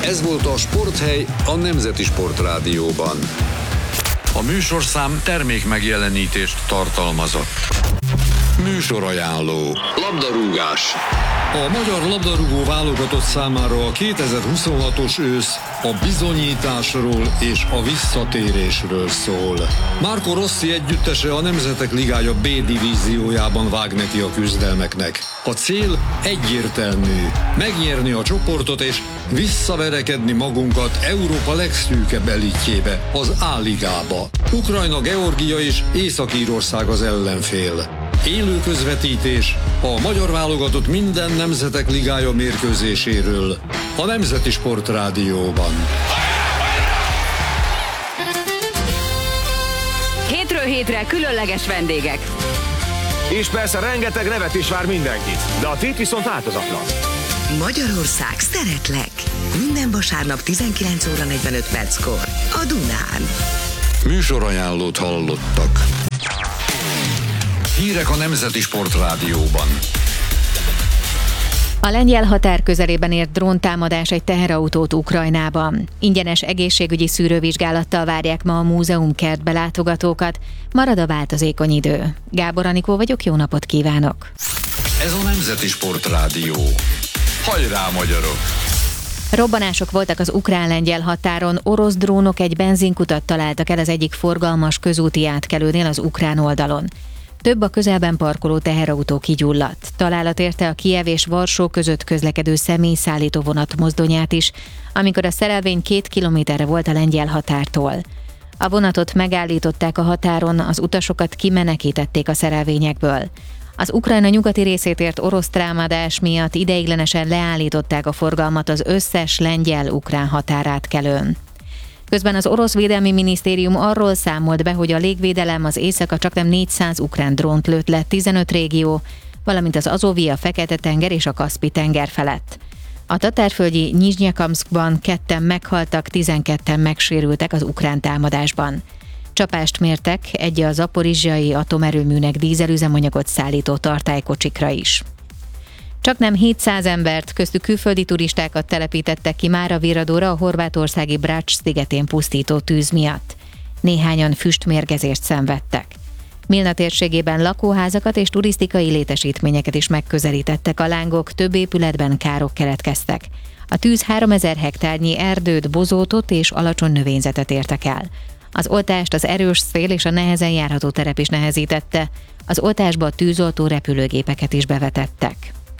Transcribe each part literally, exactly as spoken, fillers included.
Ez volt a Sporthely a Nemzeti Sportrádióban. A műsorszám termék megjelenítést tartalmazott. Műsorajánló. Labdarúgás. A magyar labdarúgó válogatott számára a kétezer-huszonhatos ősz a bizonyításról és a visszatérésről szól. Marco Rossi együttese a Nemzetek Ligája B divíziójában vág neki a küzdelmeknek. A cél egyértelmű: megnyerni a csoportot és visszaverekedni magunkat Európa legszűkebb elitjébe, az A-ligába. Ukrajna, Georgia és Észak-Írország az ellenfél. Élő közvetítés a magyar válogatott minden Nemzetek Ligája mérkőzéséről a Nemzeti Sportrádióban. Hétről hétre különleges vendégek. És persze rengeteg nevet is vár mindenkit, de a tét viszont változatlan. Magyarország szeretlek. Minden vasárnap tizenkilenc óra negyvenöt perckor a Dunán. Műsorajánlót hallottak. Hírek a Nemzeti Sportrádióban. A lengyel határ közelében ért dróntámadás egy teherautót Ukrajnában. Ingyenes egészségügyi szűrővizsgálattal várják ma a múzeumkertbe látogatókat. Marad a változékony idő. Gábor Anikó vagyok, jó napot kívánok! Ez a Nemzeti Sportrádió. Hajrá, magyarok! Robbanások voltak az ukrán-lengyel határon, orosz drónok egy benzinkutat találtak el az egyik forgalmas közúti átkelőnél az ukrán oldalon. Több a közelben parkoló teherautó kigyulladt. Találat érte a Kijev és Varsó között közlekedő személyszállító vonat mozdonyát is, amikor a szerelvény két kilométerre volt a lengyel határtól. A vonatot megállították a határon, az utasokat kimenekítették a szerelvényekből. Az Ukrajna nyugati részét ért orosz támadás miatt ideiglenesen leállították a forgalmat az összes lengyel-ukrán határátkelőn. Közben az orosz védelmi minisztérium arról számolt be, hogy a légvédelem az éjszaka csaknem négyszáz ukrán drónt lőtt le tizenöt régió, valamint az Azovija, Fekete-tenger és a Kaszpi-tenger felett. A tatárföldi Nyizsnyakamszkban ketten meghaltak, tizenketten megsérültek az ukrán támadásban. Csapást mértek egy a zaporizsjai atomerőműnek dízelüzemanyagot szállító tartálykocsikra is. Csaknem hétszáz embert, köztük külföldi turistákat telepítettek ki mára Viradóra a horvátországi Brač szigetén pusztító tűz miatt. Néhányan füstmérgezést szenvedtek. Milna térségében lakóházakat és turisztikai létesítményeket is megközelítettek a lángok, több épületben károk keletkeztek. A tűz háromezer hektárnyi erdőt, bozótot és alacsony növényzetet értek el. Az oltást az erős szél és a nehezen járható terep is nehezítette, az oltásba a tűzoltó repülőgépeket is bevetettek.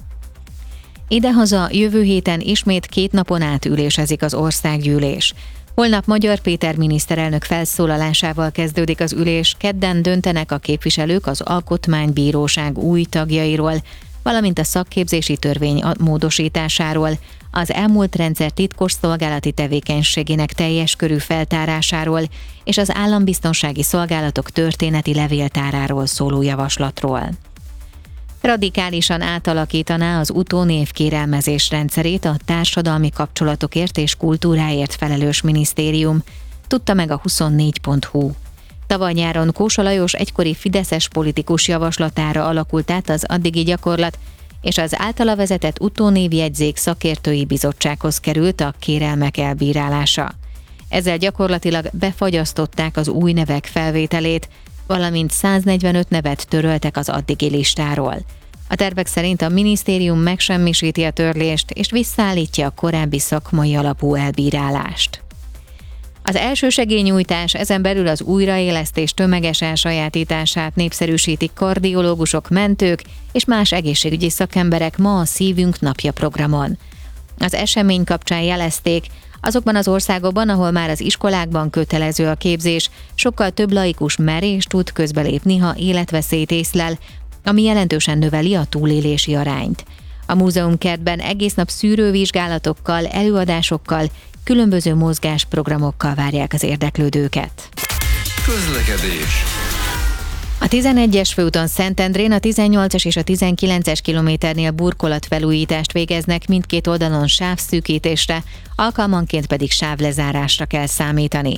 Idehaza jövő héten ismét két napon át ülésezik az országgyűlés. Holnap Magyar Péter miniszterelnök felszólalásával kezdődik az ülés, kedden döntenek a képviselők az Alkotmánybíróság új tagjairól, valamint a szakképzési törvény módosításáról, az elmúlt rendszer titkos szolgálati tevékenységének teljes körű feltárásáról és az állambiztonsági szolgálatok történeti levéltáráról szóló javaslatról. Radikálisan átalakítaná az utónév kérelmezés rendszerét a társadalmi kapcsolatokért és kultúráért felelős minisztérium, tudta meg a huszonnégy pont hu. Tavaly nyáron Kósa Lajos egykori fideszes politikus javaslatára alakult át az addigi gyakorlat, és az általa vezetett utónévjegyzék szakértői bizottsághoz került a kérelmek elbírálása. Ezzel gyakorlatilag befagyasztották az új nevek felvételét, valamint száznegyvenöt nevet töröltek az addigi listáról. A tervek szerint a minisztérium megsemmisíti a törlést és visszaállítja a korábbi szakmai alapú elbírálást. Az elsősegélynyújtás, ezen belül az újraélesztés tömeges elsajátítását népszerűsítik kardiológusok, mentők és más egészségügyi szakemberek ma a Szívünk napja programon. Az esemény kapcsán jelezték, azokban az országokban, ahol már az iskolákban kötelező a képzés, sokkal több laikus mer és tud közbelépni, ha életveszélyt észlel, ami jelentősen növeli a túlélési arányt. A múzeumkertben egész nap szűrővizsgálatokkal, előadásokkal, különböző mozgásprogramokkal várják az érdeklődőket. Közlekedés. A tizenegyes főúton Szentendrén a tizennyolcas és a tizenkilences kilométernél burkolatfelújítást végeznek, mindkét oldalon sávszűkítésre, alkalmanként pedig sávlezárásra kell számítani.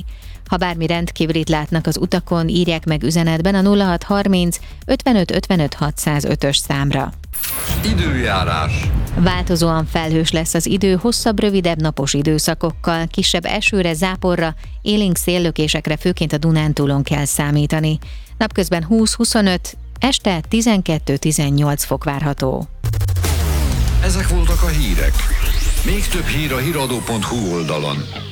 Ha bármi rendkívülit látnak az utakon, írják meg üzenetben a nulla hat harminc ötvenöt ötvenöt hatszázötös számra. Időjárás. Változóan felhős lesz az idő, hosszabb, rövidebb napos időszakokkal, kisebb esőre, záporra, élénk széllökésekre főként a Dunántúlon kell számítani. Napközben húsz-huszonöt, este tizenkettő-tizennyolc fok várható. Ezek voltak a hírek. Még több hír a híradó pont hu oldalon.